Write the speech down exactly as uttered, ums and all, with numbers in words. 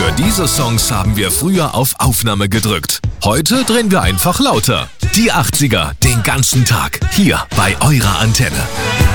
Für diese Songs haben wir früher auf Aufnahme gedrückt. Heute drehen wir einfach lauter. Die achtziger, den ganzen Tag. Hier bei eurer Antenne.